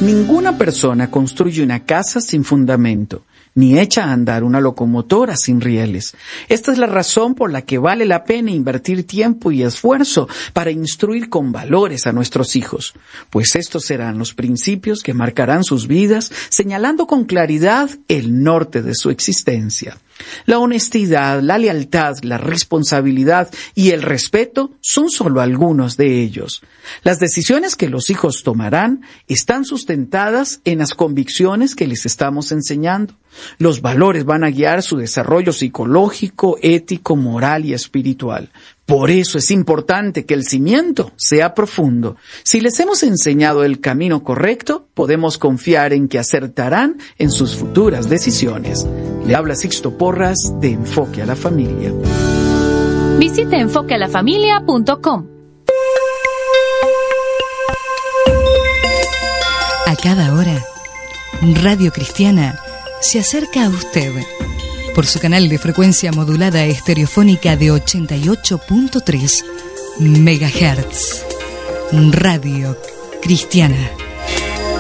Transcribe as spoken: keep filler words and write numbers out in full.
Ninguna persona construye una casa sin fundamento, ni echa a andar una locomotora sin rieles. Esta es la razón por la que vale la pena invertir tiempo y esfuerzo para instruir con valores a nuestros hijos, pues estos serán los principios que marcarán sus vidas, señalando con claridad el norte de su existencia. La honestidad, la lealtad, la responsabilidad y el respeto son solo algunos de ellos. Las decisiones que los hijos tomarán están sustentadas en las convicciones que les estamos enseñando. Los valores van a guiar su desarrollo psicológico, ético, moral y espiritual. Por eso es importante que el cimiento sea profundo. Si les hemos enseñado el camino correcto, podemos confiar en que acertarán en sus futuras decisiones. Le habla Sixto Porras de Enfoque a la Familia. Visite enfoque a la familia punto com. A cada hora, Radio Cristiana se acerca a usted por su canal de frecuencia modulada estereofónica de ochenta y ocho punto tres megahertz. Radio Cristiana.